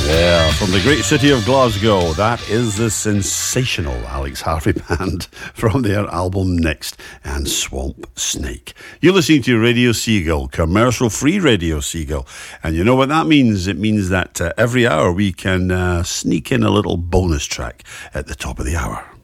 Yeah, from the great city of Glasgow, that is the sensational Alex Harvey Band from their album Next and Swamp Snake. You're listening to Radio Seagull, commercial-free Radio Seagull. And you know what that means? It means that every hour we can sneak in a little bonus track at the top of the hour.